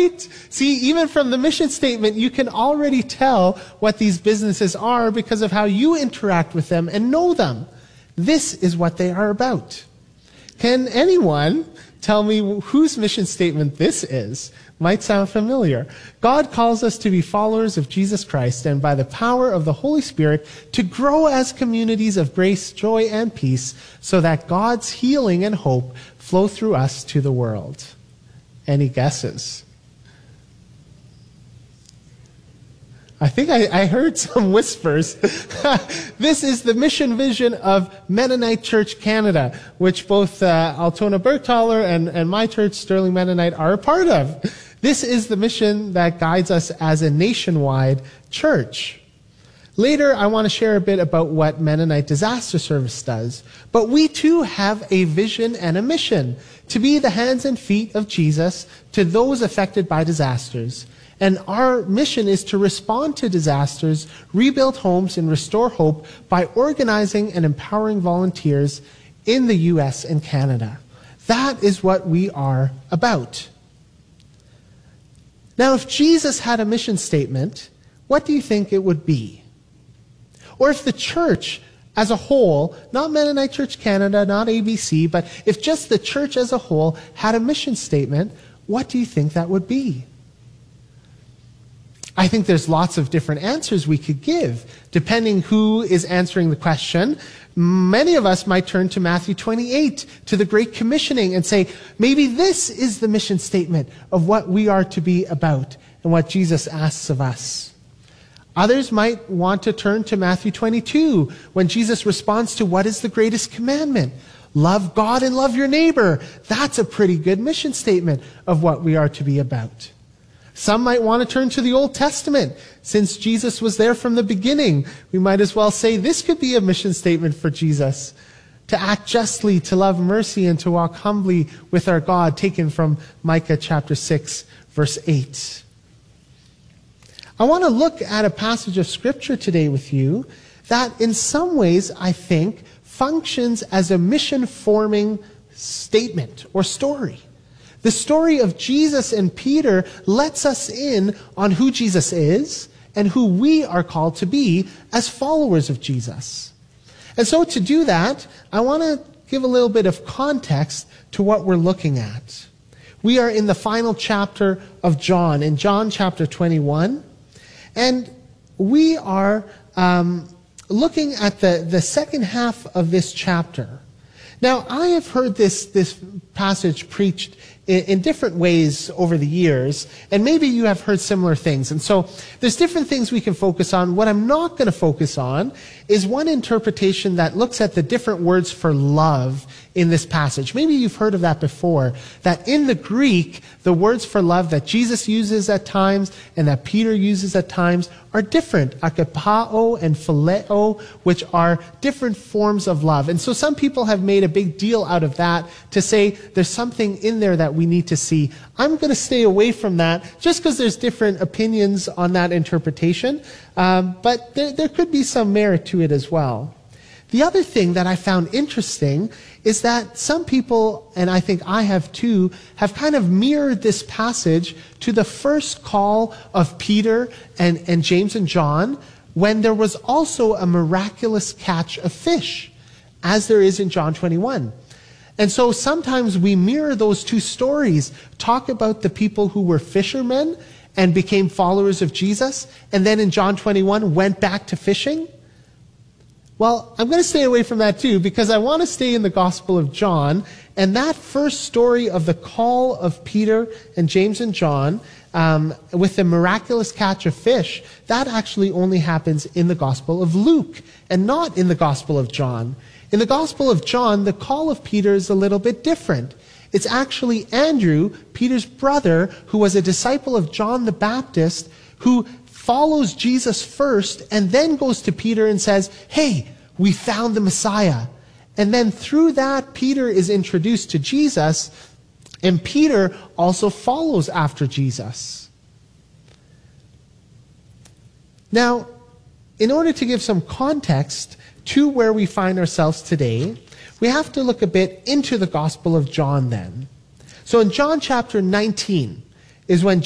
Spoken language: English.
right? See, even from the mission statement, you can already tell what these businesses are because of how you interact with them and know them. This is what they are about. Can anyone tell me whose mission statement this is? Might sound familiar. God calls us to be followers of Jesus Christ and by the power of the Holy Spirit to grow as communities of grace, joy, and peace so that God's healing and hope flow through us to the world. Any guesses? I think I heard some whispers. This is the mission vision of Mennonite Church Canada, which both Altona Bergthaler and my church, Sterling Mennonite, are a part of. This is the mission that guides us as a nationwide church. Later, I want to share a bit about what Mennonite Disaster Service does. But we too have a vision and a mission to be the hands and feet of Jesus to those affected by disasters. And our mission is to respond to disasters, rebuild homes, and restore hope by organizing and empowering volunteers in the U.S. and Canada. That is what we are about. Now, if Jesus had a mission statement, what do you think it would be? Or if the church as a whole, not Mennonite Church Canada, not ABC, but if just the church as a whole had a mission statement, what do you think that would be? I think there's lots of different answers we could give, depending who is answering the question. Many of us might turn to Matthew 28, to the Great Commissioning, and say, maybe this is the mission statement of what we are to be about and what Jesus asks of us. Others might want to turn to Matthew 22, when Jesus responds to what is the greatest commandment. Love God and love your neighbor. That's a pretty good mission statement of what we are to be about. Some might want to turn to the Old Testament. Since Jesus was there from the beginning, we might as well say this could be a mission statement for Jesus. To act justly, to love mercy, and to walk humbly with our God, taken from Micah chapter 6, verse 8. I want to look at a passage of Scripture today with you that in some ways, I think, functions as a mission-forming statement or story. The story of Jesus and Peter lets us in on who Jesus is and who we are called to be as followers of Jesus. And so to do that, I want to give a little bit of context to what we're looking at. We are in the final chapter of John, in John chapter 21, and we are looking at the second half of this chapter. Now, I have heard this passage preached in different ways over the years, and maybe you have heard similar things. And so there's different things we can focus on. What I'm not going to focus on is one interpretation that looks at the different words for love in this passage. Maybe you've heard of that before, that in the Greek, the words for love that Jesus uses at times and that Peter uses at times are different, agapao and phileo, which are different forms of love. And so some people have made a big deal out of that to say there's something in there that we need to see. I'm going to stay away from that just because there's different opinions on that interpretation, but there could be some merit to it as well. The other thing that I found interesting is that some people, and I think I have too, have kind of mirrored this passage to the first call of Peter and James and John when there was also a miraculous catch of fish, as there is in John 21. And so sometimes we mirror those two stories, talk about the people who were fishermen and became followers of Jesus, and then in John 21 went back to fishing. Well, I'm going to stay away from that too, because I want to stay in the Gospel of John, and that first story of the call of Peter and James and John with the miraculous catch of fish, that actually only happens in the Gospel of Luke and not in the Gospel of John. In the Gospel of John, the call of Peter is a little bit different. It's actually Andrew, Peter's brother, who was a disciple of John the Baptist, who follows Jesus first and then goes to Peter and says, hey, we found the Messiah. And then through that, Peter is introduced to Jesus, and Peter also follows after Jesus. Now, in order to give some context to where we find ourselves today, we have to look a bit into the Gospel of John then. So in John chapter 19 is when